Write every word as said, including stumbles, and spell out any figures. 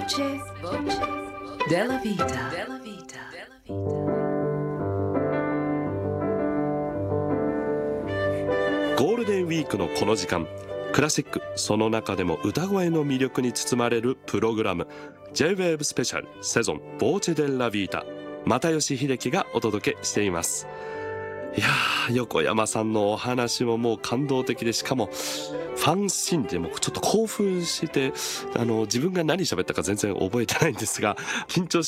Voce della vita. ゴールデンウィークのこの時間、クラシック、その中でも歌声の魅力に包まれるプログラム ジェイウェーブ スペシャルセゾンボーチェデラビータ、又吉秀樹がお届けしています。いやー、横山さんのお話ももう感動的で、しかもファンシーンでもちょっと興奮して、あの自分が何喋ったか全然覚えてないんですが、緊張